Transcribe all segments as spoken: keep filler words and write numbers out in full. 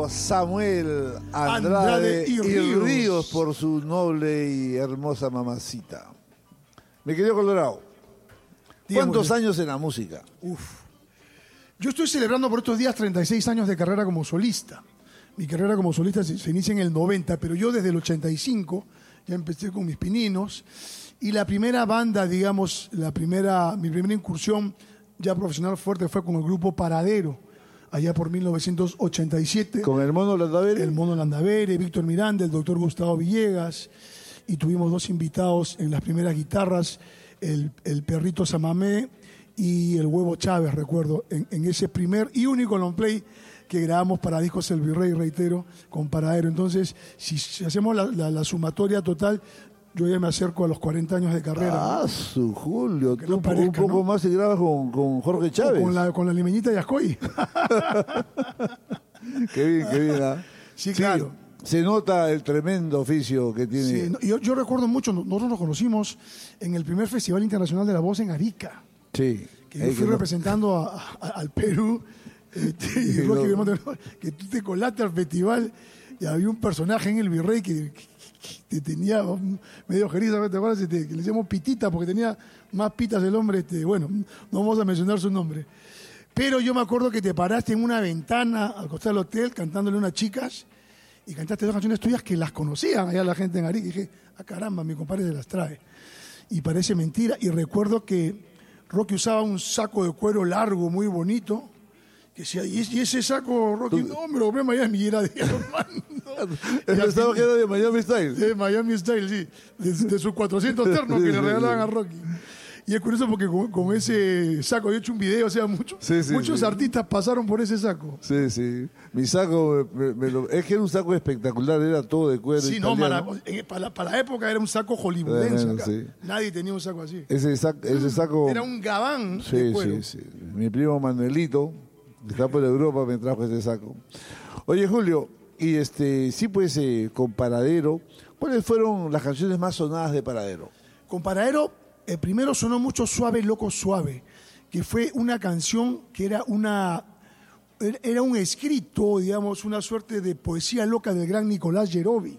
amigo Samuel Andrade, Andrade y, y Ríos. Ríos por su noble y hermosa mamacita. Mi querido Colorado, ¿cuántos Dígame. años en la música? Uf. Yo estoy celebrando por estos días treinta y seis años de carrera como solista. Mi carrera como solista se, se inicia en el noventa, pero yo desde el ochenta y cinco ya empecé con mis pininos. Y la primera banda, digamos, la primera, mi primera incursión ya profesional fuerte fue con el grupo Paradero, allá por mil novecientos ochenta y siete. ¿Con el Mono Landavere? El Mono Landavere, Víctor Miranda, el doctor Gustavo Villegas. Y tuvimos dos invitados en las primeras guitarras, el, el Perrito Samamé y el Huevo Chávez, recuerdo, en, en ese primer y único long play que grabamos para Discos El Virrey, reitero, con Paradero. Entonces, si, si hacemos la, la, la sumatoria total, yo ya me acerco a los cuarenta años de carrera. Ah, su Julio, Que tú no un parezca, poco ¿no? más y grabas con, con Jorge Chávez. Con la, con la limeñita Yascoy. Qué bien, qué bien. ¿Ah? Sí, claro. Se nota el tremendo oficio que tiene. Sí, no, yo, yo recuerdo mucho, nosotros nos conocimos en el primer Festival Internacional de la Voz en Arica. Sí. Que yo Ahí fui que no- representando a- a- al Perú, este, y Sí, Rocky no. Belmonte, que tú te colaste al festival y había un personaje en el Virrey que, que- que tenía un- medio jeriza, ¿te acuerdas? Este, que le decíamos Pitita porque tenía más pitas el hombre, este, bueno, no vamos a mencionar su nombre. Pero yo me acuerdo que te paraste en una ventana al costado del hotel cantándole a unas chicas y cantaste dos canciones tuyas que las conocían allá la gente en Arica. Y dije, ah, caramba, mi compadre se las trae. Y parece mentira. Y recuerdo que Rocky usaba un saco de cuero largo, muy bonito. Que decía, ¿y ese- y ese saco, Rocky? No, me lo compré en Miami. Y era de Armando. El Y al estaba fin- que era de Miami Style. de Miami Style, sí. De, de sus cuatrocientos ternos que Sí, le sí, regalaban sí. a Rocky. Y es curioso porque con, con ese saco he hecho un video, o sea, mucho- Sí, sí, muchos sí. artistas pasaron por ese saco. Sí, sí. Mi saco, me- me lo- es que era un saco espectacular, era todo de cuero. Sí, no, italiano. mara- eh, para, la, para la época era un saco hollywoodense. Bueno, acá. sí. Nadie tenía un saco así. Ese, sac- ese saco. Era un gabán Sí, de cuero. sí, sí. Mi primo Manuelito, que está por Europa, me trajo ese saco. Oye, Julio, y este, sí, pues, eh, con Paradero, ¿cuáles fueron las canciones más sonadas de Paradero? Con Paradero, eh, primero sonó mucho Suave, Loco, Suave, que fue una canción que era una era- era un escrito, digamos, una suerte de poesía loca del gran Nicolás Yerovi,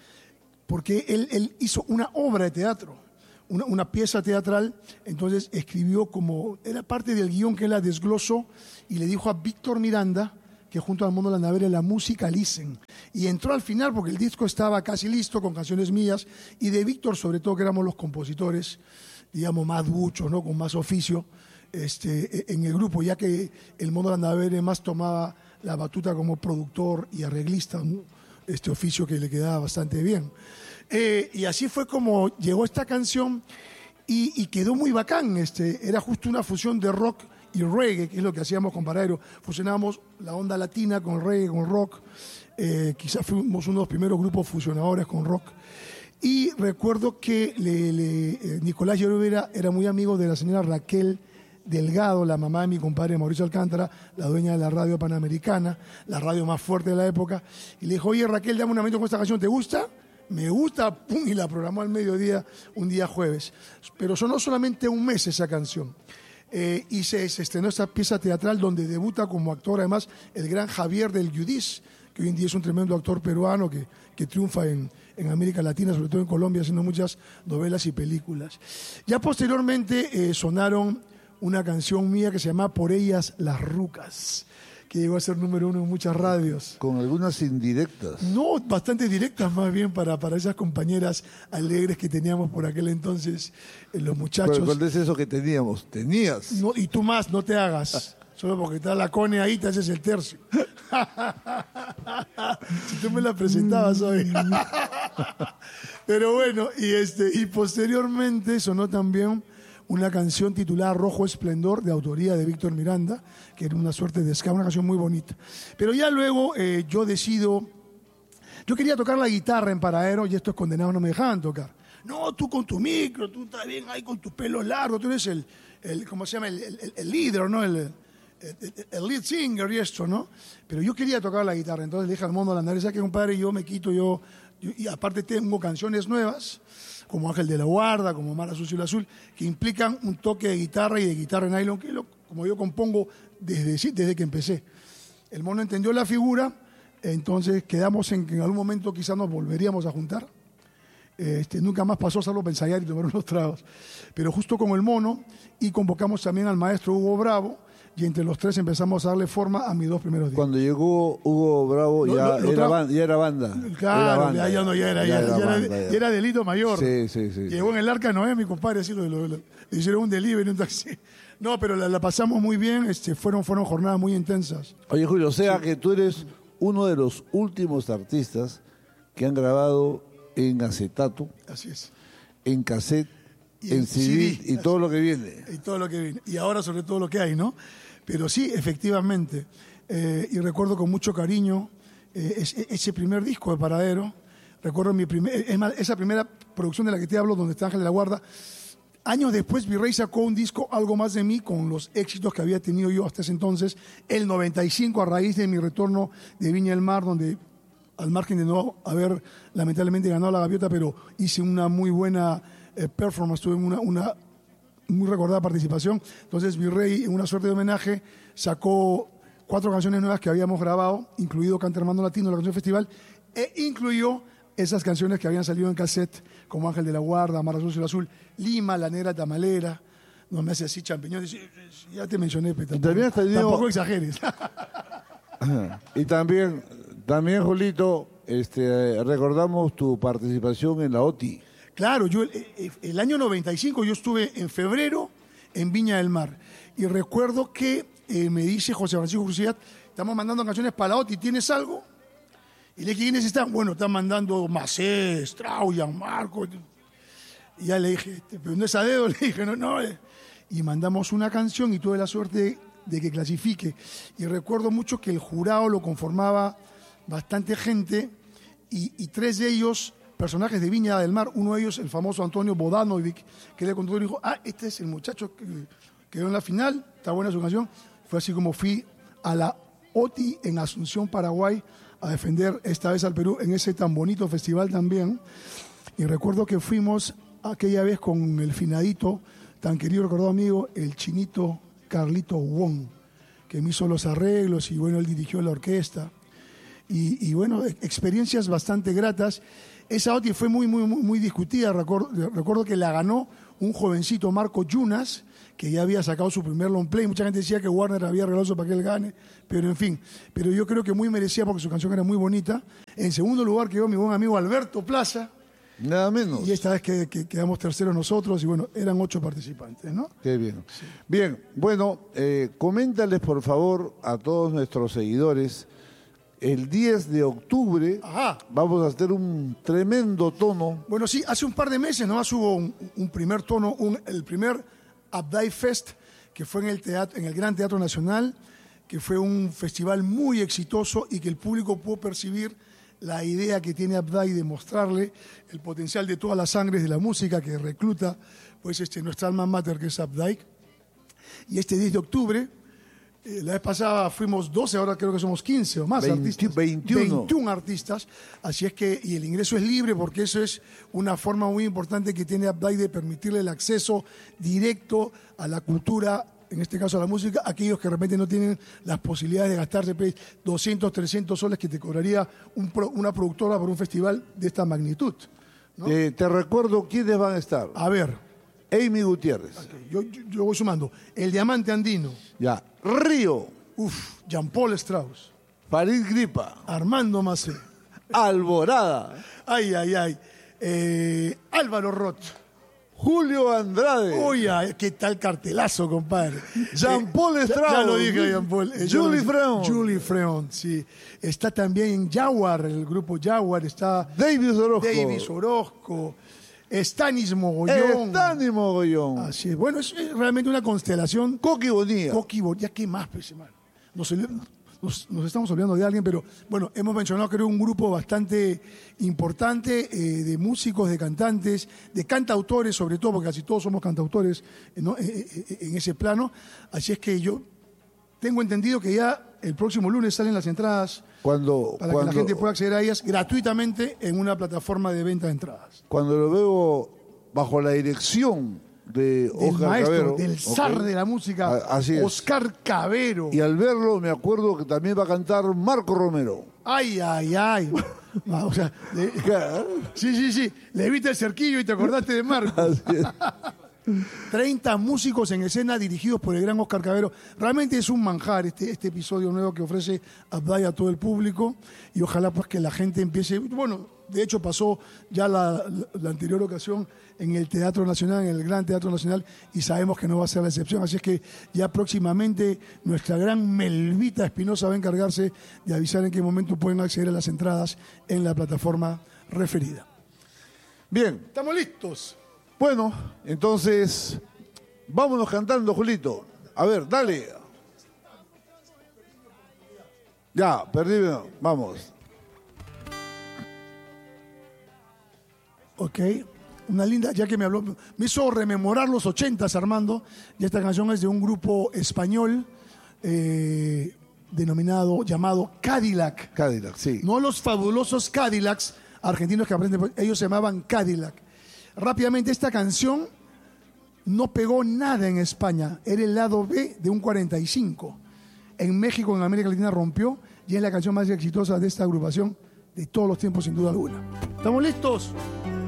porque él, él hizo una obra de teatro, una, una pieza teatral, entonces escribió como, era parte del guión que él la desglosó y le dijo a Víctor Miranda que junto al Mono Landavere la musicalicen. Y entró al final porque el disco estaba casi listo con canciones mías y de Víctor, sobre todo, que éramos los compositores, digamos, más duchos, ¿no? Con más oficio este, en el grupo, ya que el Mono Landavere más tomaba la batuta como productor y arreglista, ¿no? Este oficio que le quedaba bastante bien. Eh, y así fue como llegó esta canción y, y quedó muy bacán. Este, era justo una fusión de rock y reggae, que es lo que hacíamos con Paradero. Fusionábamos la onda latina con el reggae, con el rock. Eh, quizás fuimos uno de los primeros grupos fusionadores con rock. Y recuerdo que le, le, eh, Nicolás Yerovi era, era muy amigo de la señora Raquel Delgado, la mamá de mi compadre Mauricio Alcántara, la dueña de la radio Panamericana, la radio más fuerte de la época. Y le dijo, oye Raquel, dame un momento con esta canción, ¿te gusta? Me gusta, pum, y la programó al mediodía, un día jueves. Pero sonó solamente un mes esa canción. Eh, y se, se estrenó esta pieza teatral donde debuta como actor, además, el gran Javier del Yudis, que hoy en día es un tremendo actor peruano que, que triunfa en, en América Latina, sobre todo en Colombia, haciendo muchas novelas y películas. Ya posteriormente eh, sonaron una canción mía que se llama Por ellas las rucas, que llegó a ser número uno en muchas radios. Con algunas indirectas. No, bastante directas más bien para, para esas compañeras alegres que teníamos por aquel entonces, eh, los muchachos. ¿Cuál, cuál es eso que teníamos? Tenías. No, y tú más, no te hagas. Solo porque está la Cone ahí, te haces el tercio. Si tú me la presentabas hoy. Pero bueno, y, este, y posteriormente sonó también una canción titulada Rojo Esplendor, de autoría de Víctor Miranda, que era una suerte de ska, una canción muy bonita. Pero ya luego eh, yo decido... Yo quería tocar la guitarra en Paradero y estos condenados no me dejaban tocar. No, tú con tu micro, tú estás bien ahí con tus pelos largos, tú eres el, el ¿cómo se llama? El, el, el líder, ¿no? El, el, el lead singer y esto, ¿no? Pero yo quería tocar la guitarra, entonces le dije al Mono Landavere, ¿sabes qué, compadre? Yo me quito, yo, yo... Y aparte tengo canciones nuevas, como Ángel de la Guarda, como Mar Azul, Cielo Azul, que implican un toque de guitarra y de guitarra en nylon, que es lo, como yo compongo desde, desde que empecé. El Mono entendió la figura, Entonces quedamos en que en algún momento quizás nos volveríamos a juntar. Este, nunca más pasó salvo para ensayar y tomar unos tragos. Pero justo con el mono, y convocamos también al maestro Hugo Bravo, y entre los tres empezamos a darle forma a mis dos primeros discos. Cuando llegó Hugo Bravo Lo- ya, lo- lo era tra- ban- ya era banda. Claro, Era banda, ya, ya no, ya era, ya ya, era ya era, banda, ya ya. era delito mayor. Sí, sí, sí. Llegó en el Arca Noé, mi compadre, así lo, lo- lo- le hicieron un delivery, un taxi. No, pero la, la pasamos muy bien, este, fueron, fueron jornadas muy intensas. Oye, Julio, o sea que tú eres uno de los últimos artistas que han grabado en acetato, Así es. en cassette, Y en en C D C D. y todo lo que viene. Y todo lo que viene. Y ahora sobre todo lo que hay, ¿no? Pero sí, efectivamente. Eh, y recuerdo con mucho cariño eh, es- ese primer disco de Paradero. Recuerdo mi primer, es más, esa primera producción de la que te hablo, donde está Ángel de la Guarda. Años después, Virrey sacó un disco, Algo Más de Mí, con los éxitos que había tenido yo hasta ese entonces. El noventa y cinco, a raíz de mi retorno de Viña del Mar, donde, al margen de no haber lamentablemente ganado la gaviota, pero hice una muy buena eh, performance, tuve una, una muy recordada participación. Entonces Virrey, en una suerte de homenaje, sacó cuatro canciones nuevas que habíamos grabado, incluido Canta Hermano Latino, la canción festival, e incluyó esas canciones que habían salido en cassette, como Ángel de la Guarda, Mar Azul, Cielo Azul, Lima, La Negra Tamalera, no me hace así champiñón, ya te mencioné, pero tampoco, También has tenido- tampoco exageres. Y también, también Julito, este, recordamos tu participación en la O T I. Claro, yo el, el año noventa y cinco yo estuve en febrero en Viña del Mar y recuerdo que eh, me dice José Francisco Cruciat, estamos mandando canciones para la O T I, ¿tienes algo? Y le dije, ¿quiénes están? Bueno, están mandando Macé, Strauss, Marco. Y ya le dije, pero no es a dedo, le dije, no, no. eh. Y mandamos una canción y tuve la suerte de que clasifique. Y recuerdo mucho que el jurado lo conformaba bastante gente y, y tres de ellos, personajes de Viña del Mar, uno de ellos, el famoso Antonio Bodanovic, que le contó y dijo, ah, este es el muchacho que quedó en la final, está buena su canción. Fue así como fui a la O T I en Asunción, Paraguay, a defender esta vez al Perú en ese tan bonito festival también. Y recuerdo que fuimos aquella vez con el finadito, tan querido recordado amigo, el chinito Carlito Wong, que me hizo los arreglos y bueno, él dirigió la orquesta. Y, y bueno, experiencias bastante gratas. Esa O T I fue muy, muy, muy, muy discutida. Recuerdo, recuerdo que la ganó un jovencito, Marco Yunas, que ya había sacado su primer long play. Mucha gente decía que Warner había arreglado eso para que él gane, pero en fin. Pero yo creo que muy merecía porque su canción era muy bonita. En segundo lugar quedó mi buen amigo Alberto Plaza. Nada menos. Y esta vez que, que quedamos terceros nosotros, y bueno, eran ocho participantes, ¿no? Qué bien. Bien, bueno, eh, coméntales por favor a todos nuestros seguidores. El diez de octubre Ajá. vamos a hacer un tremendo tono. Bueno, sí, hace un par de meses nomás hubo un, un primer tono, un, el primer Abdai Fest, que fue en el, teatro, en el Gran Teatro Nacional, que fue un festival muy exitoso y que el público pudo percibir la idea que tiene Abdai de mostrarle el potencial de todas las sangres de la música que recluta pues este, nuestra alma mater, que es Abdai. Y este diez de octubre, eh, la vez pasada fuimos doce, ahora creo que somos quince o más veinte, artistas. veintiuno. veintiún artistas, así es que, y el ingreso es libre porque eso es una forma muy importante que tiene Abdai de permitirle el acceso directo a la cultura, en este caso a la música, a aquellos que de repente no tienen las posibilidades de gastarse pues, doscientos, trescientos soles que te cobraría un pro- una productora por un festival de esta magnitud, ¿no? Eh, te recuerdo quiénes van a estar. A ver, Amy Gutiérrez. yo, yo, yo voy sumando. El Diamante Andino, Ya. Río. uf, Jean-Paul Strauss, Farid Gripa. Armando Macé, Alborada. ay, ay, ay, eh, Álvaro Roth. Julio Andrade. Oye, qué tal cartelazo, compadre. Jean-Paul Eh, Strauss. Ya, ya lo dije, Jean-Paul. Eh, ya lo Julie dije. Freon. Julie Freon, sí. Está también Jaguar, el grupo Jaguar. Está Davis Orozco. Davis Orozco. Stanis Mogollón. Estanis Mogollón. Así es. Bueno, es, es realmente una constelación. Coqui Bonilla. Coqui Bonilla, ¿qué más, pues, hermano? Nos, nos, nos estamos olvidando de alguien, pero bueno, hemos mencionado, creo, un grupo bastante importante eh, de músicos, de cantantes, de cantautores, sobre todo, porque casi todos somos cantautores, ¿no? eh, eh, en ese plano. Así es que yo tengo entendido que ya el próximo lunes salen las entradas Cuando, para cuando, que la gente pueda acceder a ellas gratuitamente en una plataforma de venta de entradas. cuando lo veo bajo la dirección de Del Oscar maestro, Cabero, del zar ¿ok? de la música, A- así es. Oscar Cabero. Y al verlo me acuerdo que también va a cantar Marco Romero. Ay, ay, ay. No, o sea, le- sí, sí, sí. Le viste el cerquillo y te acordaste de Marco. Así es. treinta músicos en escena dirigidos por el gran Oscar Cabero. Realmente es un manjar este, este episodio nuevo que ofrece Abdai a todo el público y ojalá pues que la gente empiece, bueno, de hecho pasó ya la, la- la anterior ocasión en el Teatro Nacional, en el Gran Teatro Nacional, y sabemos que no va a ser la excepción, así es que ya próximamente nuestra gran Melvita Espinosa va a encargarse de avisar en qué momento pueden acceder a las entradas en la plataforma referida. Bien, ¿Estamos listos? bueno, entonces, vámonos cantando, Julito. A ver, dale. Ya, perdí, vamos. Ok, una linda, ya que me habló, me hizo rememorar los ochentas, Armando. Y esta canción es de un grupo español eh, denominado, llamado Cadillac. Cadillac, sí. No los fabulosos Cadillacs argentinos que aprenden, ellos se llamaban Cadillac. Rápidamente, esta canción no pegó nada en España, era el lado B de un cuarenta y cinco. En México, en América Latina rompió y es la canción más exitosa de esta agrupación de todos los tiempos, sin duda alguna. ¿Estamos listos?